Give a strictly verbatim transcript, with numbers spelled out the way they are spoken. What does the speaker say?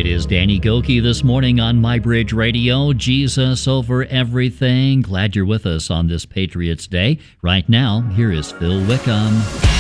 It is Danny Gokey this morning on MyBridge Radio. Jesus over everything. Glad you're with us on this Patriots Day. Right now, here is Phil Wickham.